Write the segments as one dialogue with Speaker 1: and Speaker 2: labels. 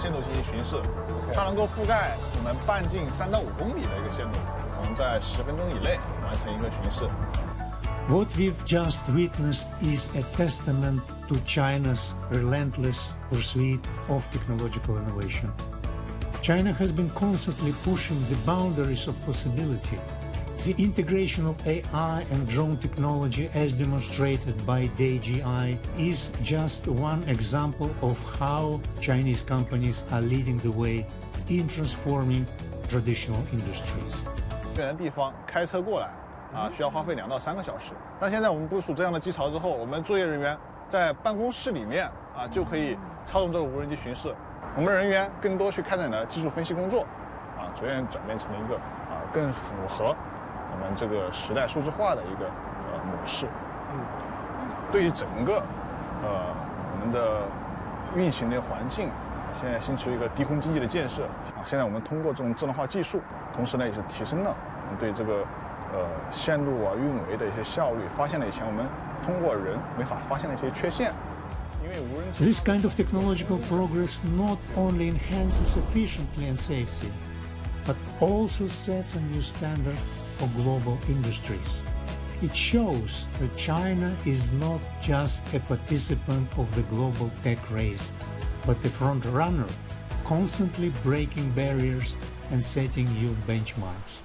Speaker 1: 线路进行巡视，它能够覆盖我们半径3到5公里的一个线路，可能在10分钟以内完成一个巡视。
Speaker 2: What we've just witnessed is a testament to China's relentless pursuit of technological innovation. China has been constantly pushing the boundaries of possibility. The integration of AI and drone technology, as demonstrated by DJI, is just one example of how Chinese companies are leading the way in transforming traditional industries.
Speaker 1: 远的地方开车过来需要花费2到3个小时。但现在我们部署这样的机槽之后，我们作业人员在办公室里面就可以操纵这个无人机巡视。我们人员更多去开展了技术分析工作，逐渐转变成了一个更符合我们这个时代数字化的一个模式。对于整个我们的运行的环境现在新处于一个低空经济的建设现在我们通过这种智能化技术，同时呢也是提升了我们对这个线路运维的一些效率，发现了以前我们通过人没法发现的一些缺陷。
Speaker 2: This kind of technological progress not only enhances efficiency and safety, but also sets a new standard for global industries. It shows that China is not just a participant of the global tech race, but a front runner, constantly breaking barriers and setting new benchmarks.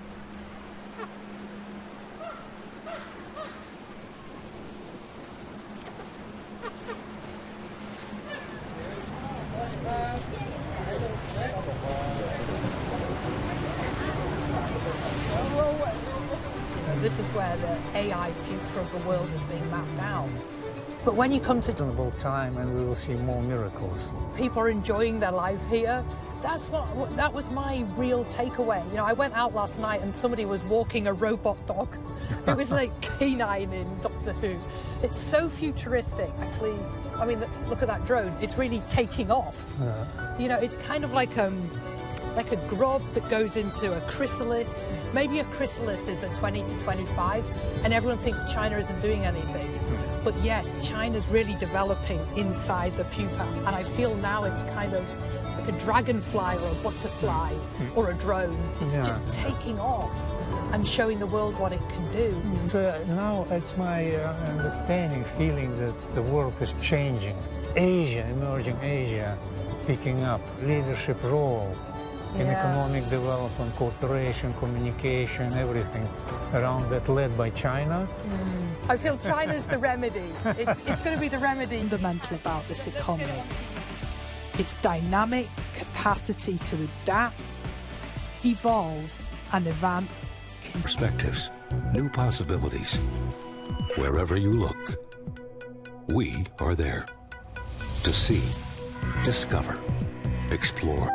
Speaker 3: This is where the AI future of the world is being mapped out. But when you come to
Speaker 2: reasonable time, and we will see more miracles.
Speaker 3: People are enjoying their life here. That was my real takeaway. You know, I went out last night and somebody was walking a robot dog. It was like K9 in Doctor Who. It's so futuristic. Actually, I mean, look at that drone. It's really taking off. You know, it's kind of like a grub that goes into a chrysalis. Maybe a chrysalis is at 20 to 25, and everyone thinks China isn't doing anything. But yes, China's really developing inside the pupa, and I feel now it's kind of like a dragonfly or a butterfly or a drone. It's just taking off and showing the world what it can do.
Speaker 2: So now it's my understanding, feeling that the world is changing. Asia, emerging Asia, picking up leadership role in economic development, cooperation, communication, everything around that, led by China.
Speaker 3: I feel China's the remedy. It's going to be the remedy. Fundamental about this economy. Its dynamic capacity to adapt, evolve, and advance.
Speaker 4: Perspectives, new possibilities. Wherever you look, we are there to see, discover, explore.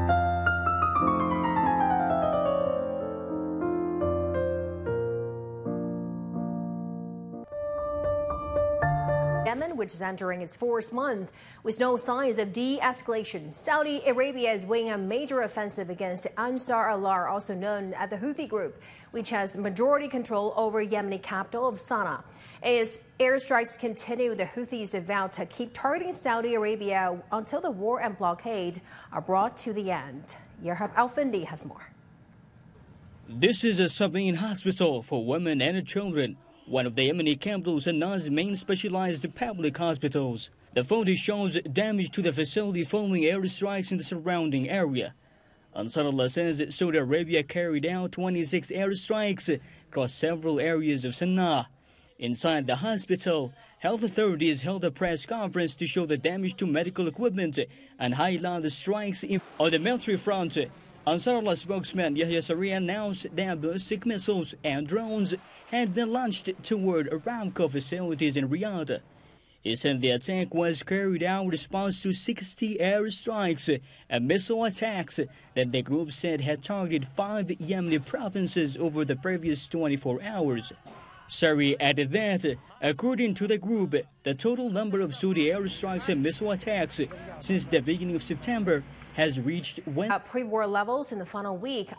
Speaker 5: Yemen, which is entering its 4th month with no signs of de-escalation. Saudi Arabia is weighing a major offensive against Ansar Allah, also known as the Houthi group, which has majority control over Yemeni capital of Sana'a. As airstrikes continue, the Houthis vow to keep targeting Saudi Arabia until the war and blockade are brought to the end. Yerhab Al-Findi has more.
Speaker 6: This is a civilian hospital for women and children, one of the Yemeni capital's Sana'a's main specialized public hospitals. The photo shows damage to the facility following airstrikes in the surrounding area. Ansar Allah says Saudi Arabia carried out 26 airstrikes across several areas of Sana'a. Inside the hospital, health authorities held a press conference to show the damage to medical equipment and highlight the strikes on the military front. Ansar Allah spokesman Yahya Saree announced that ballistic missiles and drones had been launched toward Aramco facilities in Riyadh. He said the attack was carried out in response to 60 airstrikes and missile attacks that the group said had targeted 5 Yemeni provinces over the previous 24 hours. Saree added that, according to the group, the total number of Saudi airstrikes and missile attacks since the beginning of September has reached
Speaker 5: pre-war levels in the final week.